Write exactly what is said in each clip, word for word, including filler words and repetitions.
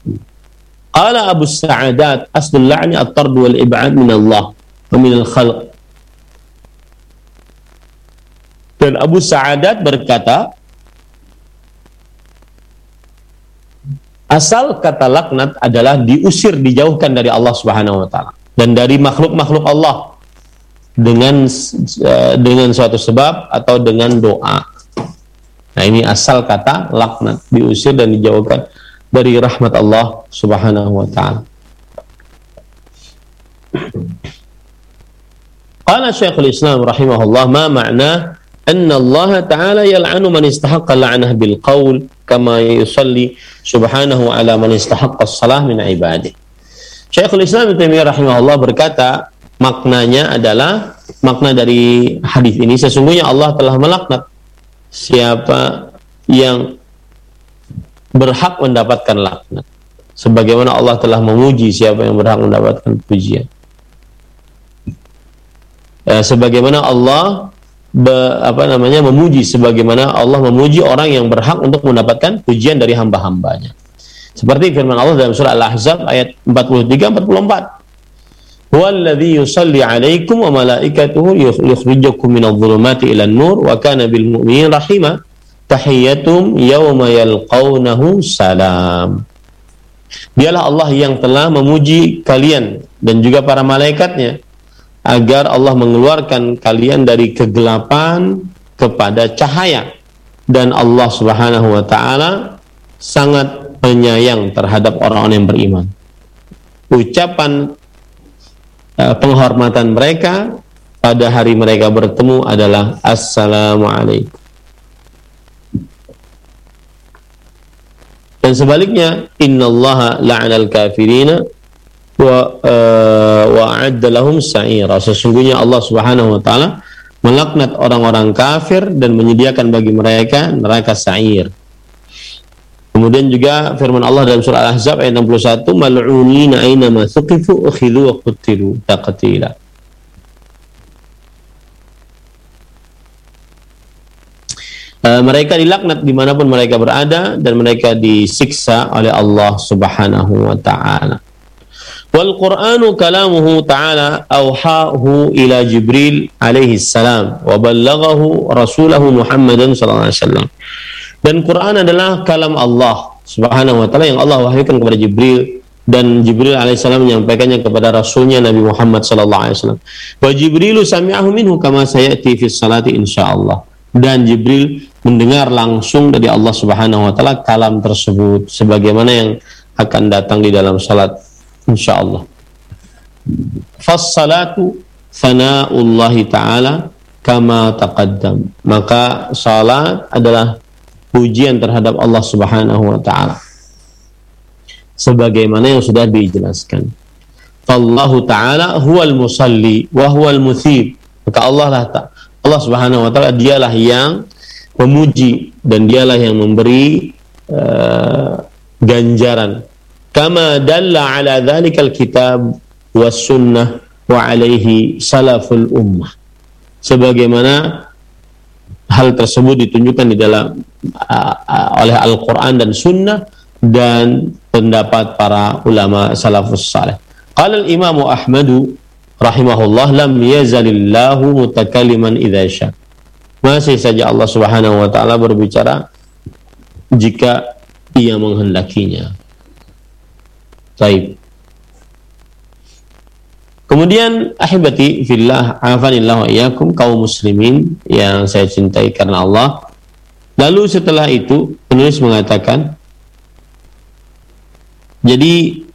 Qala Abu Sa'adat aslul la'ni at-tard wal ib'ad min Allah wa min al-khalq. Dan Abu Sa'adat berkata, asal kata laknat adalah diusir, dijauhkan dari Allah Subhanahu wa taala dan dari makhluk-makhluk Allah dengan uh, dengan suatu sebab atau dengan doa. Nah, ini asal kata laknat, diusir dan dijauhkan dari rahmat Allah Subhanahu wa taala. Qala Syekhul Islam rahimahullah, ma ma'na anna Allah ta'ala yal'anu man istahaqqa la'nah bil qaul kama yusalli subhanahu ala man istahaqqa as-salah min ibadihi. Syekhul Islam Ibnu Taimiyah rahimahullah berkata, maknanya adalah, makna dari hadis ini, sesungguhnya Allah telah melaknat siapa yang berhak mendapatkan laknat, sebagaimana Allah telah memuji siapa yang berhak mendapatkan pujian. Ya, sebagaimana Allah be, apa namanya memuji, sebagaimana Allah memuji orang yang berhak untuk mendapatkan pujian dari hamba-hambanya. Seperti firman Allah dalam surah Al-Ahzab ayat empat puluh tiga empat puluh empat. Huwallazi yusalli 'alaikum wa malaikatuhu yukhrijukum minadh dhulumati ilan nur wa kana bil mu'minina rahima. Tahiyyatum yawma yalqawnahu salam. Dialah Allah yang telah memuji kalian dan juga para malaikatnya agar Allah mengeluarkan kalian dari kegelapan kepada cahaya, dan Allah Subhanahu wa taala sangat penyayang terhadap orang-orang yang beriman. Ucapan uh, penghormatan mereka pada hari mereka bertemu adalah assalamualaikum. Dan sebaliknya, innallaha la'anal kafirina wa uh, wa a'adda lahum sa'ira. Sesungguhnya Allah Subhanahu wa taala melaknat orang-orang kafir dan menyediakan bagi mereka neraka sa'ir. Kemudian juga firman Allah dalam surah Al-Ahzab ayat enam puluh satu, mal'unina aina ma thuqifu ukhidhu wa qutilu taqtila. Uh, mereka dilaknat dimanapun mereka berada dan mereka disiksa oleh Allah Subhanahu wa ta'ala. Wal Qur'anu kalamuhu ta'ala awhahu ila Jibril alaihi salam wa ballaghahu rasulahu Muhammadan sallallahu alaihi wasallam. Dan Quran adalah kalam Allah Subhanahu wa ta'ala yang Allah wahyukan kepada Jibril, dan Jibril alaihissalam menyampaikannya kepada rasulnya Nabi Muhammad sallallahu alaihi wasallam. Wa Jibrilu sami'ahu minhu kama sayati fi salati insyaallah. Dan Jibril mendengar langsung dari Allah Subhanahu wa taala kalam tersebut sebagaimana yang akan datang di dalam salat insyaallah. Fas-salatu sana'ullahi ta'ala kama taqaddam. Maka salat adalah pujian terhadap Allah Subhanahu wa taala sebagaimana yang sudah dijelaskan. Allahu ta'ala huwal musalli wa huwal muthib. Maka Allah lah ta Allah Subhanahu wa taala dialah yang memuji dan dialah yang memberi uh, ganjaran. Kama dalla ala dzalikal kitab was sunnah wa alaihi salaful ummah. Sebagaimana hal tersebut ditunjukkan di dalam uh, uh, oleh Al-Qur'an dan sunnah dan pendapat para ulama salafus salih. Qala al-Imam Ahmadu rahimahullah, lam yazalillahu mutakalliman idza sya. Masih saja Allah Subhanahu wa taala berbicara jika Ia menghendakinya. Baik. Kemudian ahibati fillah, afanillahu wa iyyakum, kaum muslimin yang saya cintai karena Allah. Lalu setelah itu penulis mengatakan, jadi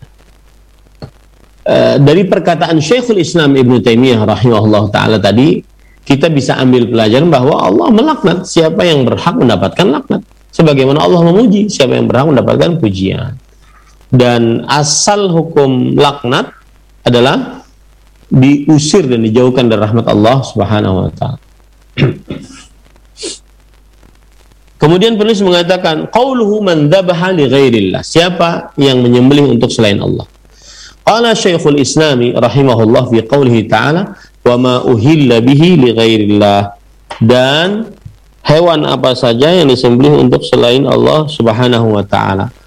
Uh, dari perkataan Syekhul Islam Ibnu Taimiyah rahimahullah ta'ala tadi, kita bisa ambil pelajaran bahwa Allah melaknat siapa yang berhak mendapatkan laknat, sebagaimana Allah memuji siapa yang berhak mendapatkan pujian. Dan asal hukum laknat adalah diusir dan dijauhkan dari rahmat Allah Subhanahu wa ta'ala. Kemudian penulis mengatakan, qauluhu man dzabaha li ghairillah, siapa yang menyembelih untuk selain Allah. Qala Syekhul Islami rahimahullah fi qawlihi ta'ala wa ma uhilla bihi li ghairillah, dan hewan apa saja yang disembelih untuk selain Allah Subhanahu wa ta'ala.